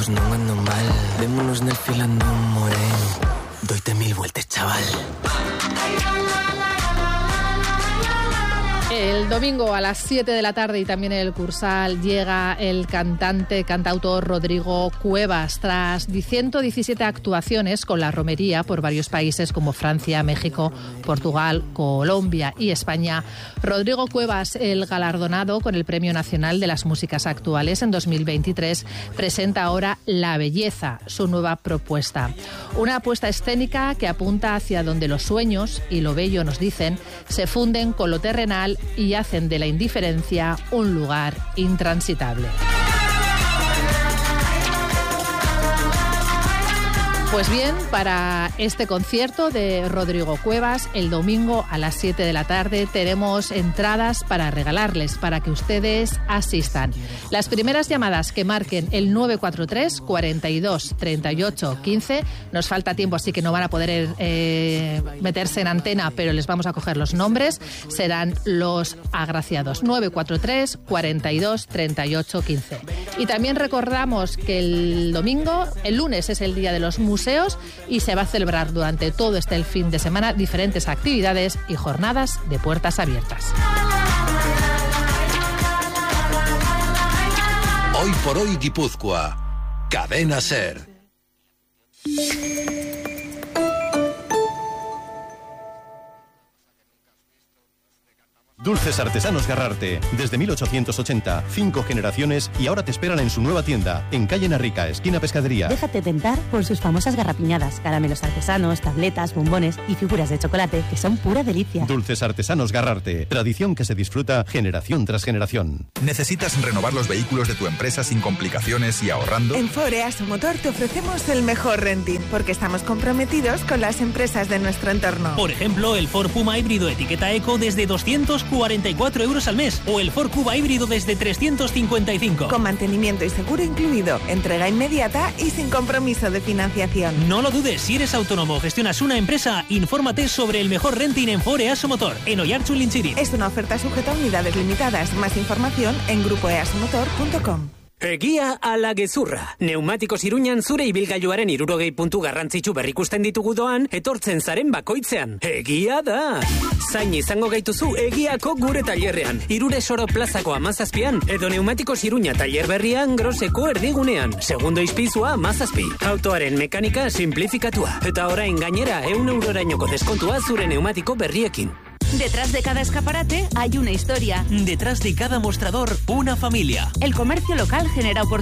juntos no ando mal. Démonos nel filando un moreno. Doite 1000 vueltas, chaval. El domingo a las 7 de la tarde y también en el Cursal llega el cantautor Rodrigo Cuevas. Tras 117 actuaciones con la romería por varios países como Francia, México, Portugal, Colombia y España, Rodrigo Cuevas, el galardonado con el Premio Nacional de las Músicas Actuales en 2023, presenta ahora La Belleza, su nueva propuesta. Una apuesta escénica que apunta hacia donde los sueños y lo bello, nos dicen, se funden con lo terrenal y hacen de la indiferencia un lugar intransitable. Pues bien, para este concierto de Rodrigo Cuevas, el domingo a las 7 de la tarde tenemos entradas para regalarles, para que ustedes asistan. Las primeras llamadas que marquen el 943 42 38 15, nos falta tiempo, así que no van a poder meterse en antena, pero les vamos a coger los nombres, serán los agraciados. 943 42 38 15. Y también recordamos que el lunes es el Día de los Museos y se va a celebrar durante todo el fin de semana diferentes actividades y jornadas de puertas abiertas. Hoy por hoy Guipúzcoa. Cadena SER. Dulces Artesanos Garrarte. Desde 1880, 5 generaciones y ahora te esperan en su nueva tienda, en calle Narrica, esquina Pescadería. Déjate tentar por sus famosas garrapiñadas, caramelos artesanos, tabletas, bombones y figuras de chocolate que son pura delicia. Dulces Artesanos Garrarte. Tradición que se disfruta generación tras generación. ¿Necesitas renovar los vehículos de tu empresa sin complicaciones y ahorrando? En Ford EASO Motor te ofrecemos el mejor renting porque estamos comprometidos con las empresas de nuestro entorno. Por ejemplo, el Ford Puma híbrido etiqueta Eco desde 244 € al mes o el Ford Kuga híbrido desde 355. Con mantenimiento y seguro incluido, entrega inmediata y sin compromiso de financiación. No lo dudes, si eres autónomo o gestionas una empresa, infórmate sobre el mejor renting en Ford EASO Motor, en Oiartzun Lintzirin. Es una oferta sujeta a unidades limitadas. Más información en grupoeasomotor.com. Egia ala gezurra. Neumatikos Iruñan zure ibilgailuaren 60 puntu garrantzitsu berrikusten ditugu doan, etortzen zaren bakoitzean. Egia da! Zain izango gaituzu egiako gure tailerrean. Irure Soro plazako 17an, edo Neumatikos Iruña tailer berrian groseko erdigunean. Segundo izpizua 17. Autoaren mekanika simplifikatua. Eta orain gainera 100 €rainoko deskontua zure neumatiko berriekin. Detrás de cada escaparate hay una historia. Detrás de cada mostrador, una familia. El comercio local genera oportunidades.